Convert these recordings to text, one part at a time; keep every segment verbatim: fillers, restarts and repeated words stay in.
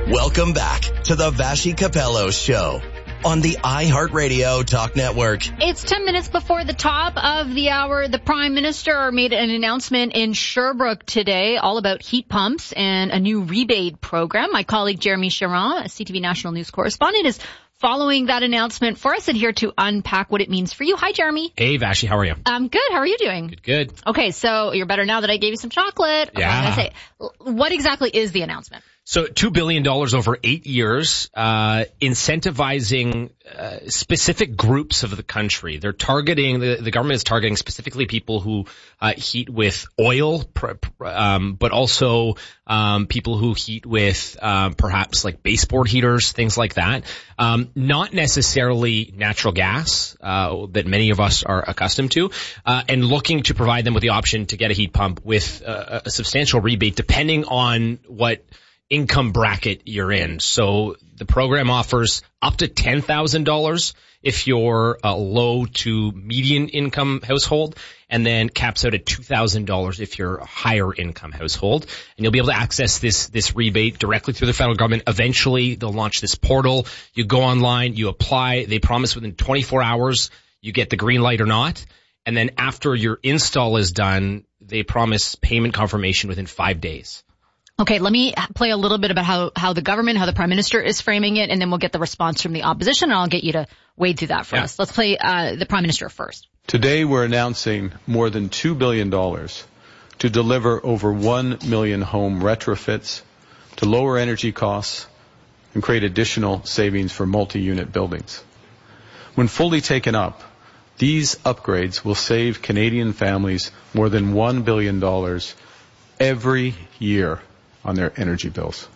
Welcome back to the Vassy Capello Show on the iHeartRadio Talk Network. It's ten minutes before the top of the hour. The Prime Minister made an announcement in Sherbrooke today all about heat pumps and a new rebate program. My colleague Jeremy Charron, a C T V National News correspondent, is following that announcement for us and here to unpack what it means for you. Hi, Jeremy. Hey, Vassy. How are you? I'm good. How are you doing? Good, good. Okay, so you're better now that I gave you some chocolate. Yeah. Okay, I'm gonna say, what exactly is the announcement? So two billion dollars over eight years, uh, incentivizing uh, specific groups of the country. They're targeting, the, the government is targeting specifically people who uh, heat with oil, pr- pr- um, but also um, people who heat with um, perhaps like baseboard heaters, things like that. Um, not necessarily natural gas uh, that many of us are accustomed to, uh, and looking to provide them with the option to get a heat pump with uh, a substantial rebate depending on what income bracket you're in. So the program offers up to ten thousand dollars if you're a low to median income household, and then caps out at two thousand dollars if you're a higher income household. And you'll be able to access this, this rebate directly through the federal government. Eventually they'll launch this portal. You go online, you apply. They promise within twenty-four hours you get the green light or not. And then after your install is done, they promise payment confirmation within five days. Okay, let me play a little bit about how, how the government, how the Prime Minister is framing it, and then we'll get the response from the opposition, and I'll get you to wade through that for yeah. us. Let's play uh, the Prime Minister first. Today we're announcing more than two billion dollars to deliver over one million home retrofits, to lower energy costs, and create additional savings for multi-unit buildings. When fully taken up, these upgrades will save Canadian families more than one billion dollars every year on their energy bills.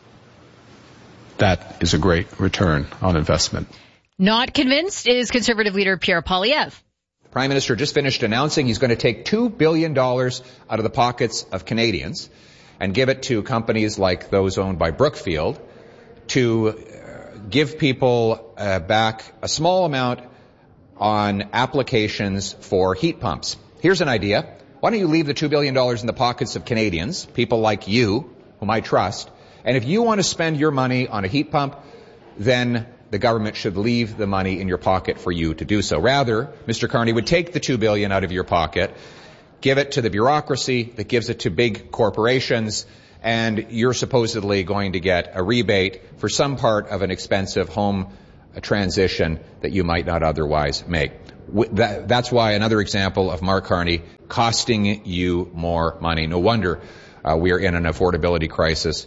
That is a great return on investment. Not convinced is Conservative leader Pierre Poilievre. The Prime Minister just finished announcing he's going to take two billion dollars out of the pockets of Canadians and give it to companies like those owned by Brookfield to give people uh, back a small amount on applications for heat pumps. Here's an idea. Why don't you leave the two billion dollars in the pockets of Canadians, people like you, whom I trust, and if you want to spend your money on a heat pump, then the government should leave the money in your pocket for you to do so. Rather, Mister Carney would take the two billion dollars out of your pocket, give it to the bureaucracy that gives it to big corporations, and you're supposedly going to get a rebate for some part of an expensive home transition that you might not otherwise make. That, that's why another example of Mark Carney costing you more money. No wonder uh, we are in an affordability crisis.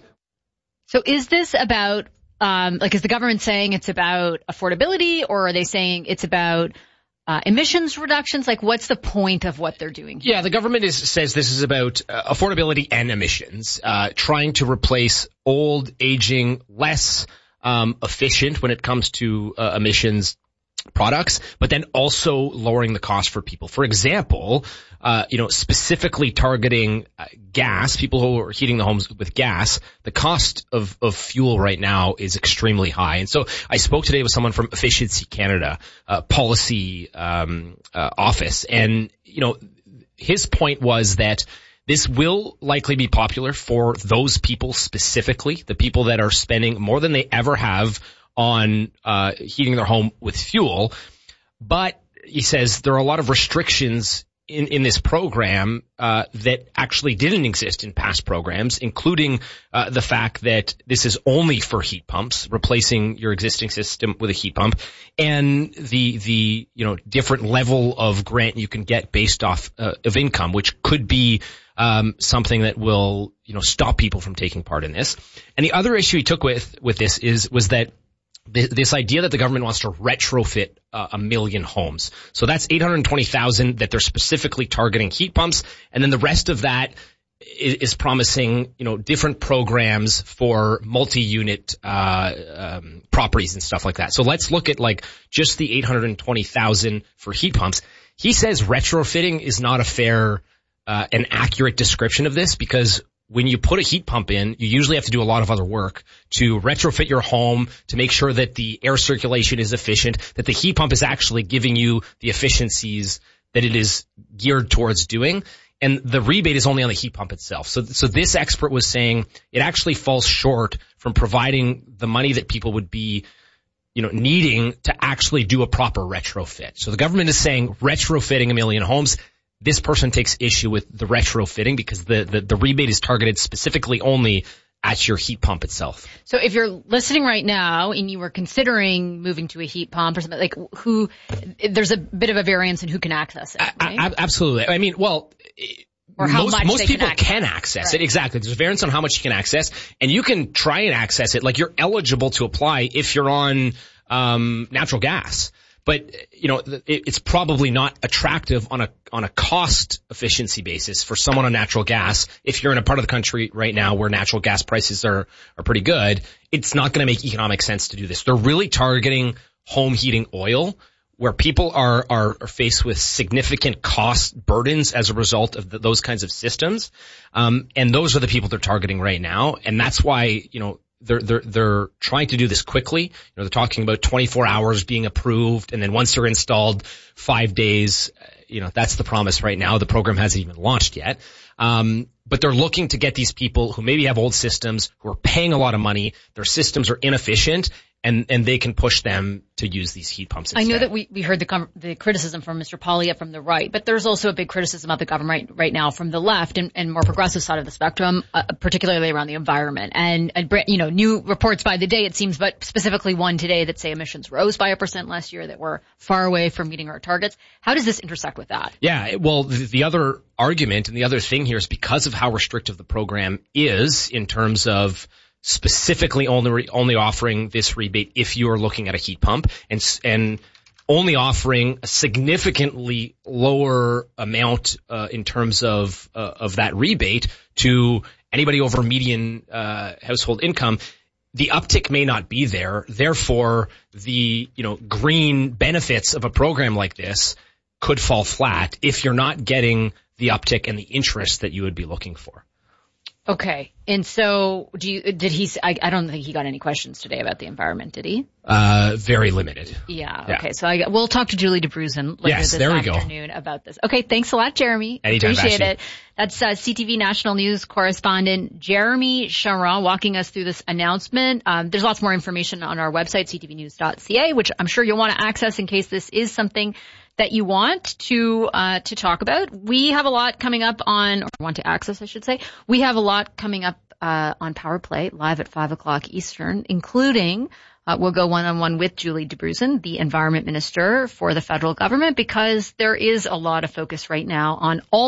So is this about, um, like, is the government saying it's about affordability, or are they saying it's about uh, emissions reductions? Like, what's the point of what they're doing here? Yeah, the government is, says this is about uh, affordability and emissions, uh, trying to replace old, aging, less um, efficient when it comes to uh, emissions products, but then also lowering the cost for people. For example, uh, you know, specifically targeting uh, gas, people who are heating the homes with gas, the cost of, of fuel right now is extremely high. And so I spoke today with someone from Efficiency Canada, uh, policy, um, uh, office. And, you know, his point was that this will likely be popular for those people specifically, the people that are spending more than they ever have on uh heating their home with fuel. But he says there are a lot of restrictions in, in this program uh that actually didn't exist in past programs, including uh the fact that this is only for heat pumps, replacing your existing system with a heat pump, and the the you know different level of grant you can get based off uh, of income, which could be um something that will you know stop people from taking part in this. And the other issue he took with with this is was that this idea that the government wants to retrofit uh, a million homes. So that's eight hundred twenty thousand that they're specifically targeting heat pumps. And then the rest of that is, is promising, you know, different programs for multi-unit uh um, properties and stuff like that. So let's look at like just the eight hundred twenty thousand for heat pumps. He says retrofitting is not a fair uh, and accurate description of this, because when you put a heat pump in, you usually have to do a lot of other work to retrofit your home, to make sure that the air circulation is efficient, that the heat pump is actually giving you the efficiencies that it is geared towards doing. and the rebate is only on the heat pump itself. So, so this expert was saying it actually falls short from providing the money that people would be, you know, needing to actually do a proper retrofit. So the government is saying retrofitting a million homes. This person takes issue with the retrofitting because the, the, the rebate is targeted specifically only at your heat pump itself. So if you're listening right now and you were considering moving to a heat pump or something, like who, there's a bit of a variance in who can access it, right? I, I, absolutely. I mean, well, or how most, much most they people can access, can access right. it. Exactly. There's a variance on how much you can access, and you can try and access it. Like, you're eligible to apply if you're on um natural gas. But, you know, it, it's probably not attractive on a, on a cost efficiency basis for someone on natural gas. If you're in a part of the country right now where natural gas prices are, are pretty good, it's not going to make economic sense to do this. They're really targeting home heating oil, where people are, are, are faced with significant cost burdens as a result of the, those kinds of systems. Um, and those are the people they're targeting right now. And that's why, you know, They're, they're, they're trying to do this quickly. You know, they're talking about twenty-four hours being approved, and then once they're installed, five days. You know, that's the promise right now. The program hasn't even launched yet. Um, but they're looking to get these people who maybe have old systems, who are paying a lot of money, their systems are inefficient, and, and they can push them to use these heat pumps instead. I know that we, we heard the, com- the criticism from Mister Polya from the right, but there's also a big criticism of the government right, right now from the left and, and more progressive side of the spectrum, uh, particularly around the environment. And, and, you know, new reports by the day, it seems, but specifically one today that say emissions rose by a percent last year, that we're far away from meeting our targets. How does this intersect with that? Yeah, well, the, the other argument and the other thing here is because of how restrictive the program is in terms of specifically only only offering this rebate if you are looking at a heat pump, and and only offering a significantly lower amount uh, in terms of uh, of that rebate to anybody over median uh, household income. The uptick may not be there. Therefore, the you know green benefits of a program like this could fall flat if you're not getting the uptick and the interest that you would be looking for. Okay. And so do you, did he, I, I don't think he got any questions today about the environment, did he? Uh, very limited. Yeah. Yeah. Okay. So I, we'll talk to Julie DeBruzen later yes, this there we go. afternoon about this. Okay. Thanks a lot, Jeremy. Anytime, Appreciate Ashley. it. That's uh, C T V National News correspondent Jeremy Charron walking us through this announcement. Um, there's lots more information on our website, c t v news dot c a, which I'm sure you'll want to access in case this is something that you want to uh to talk about. We have a lot coming up on, or want to access, I should say. We have a lot coming up uh on Power Play live at five o'clock Eastern, including uh, we'll go one-on-one with Julie DeBruzen, the Environment Minister for the federal government, because there is a lot of focus right now on all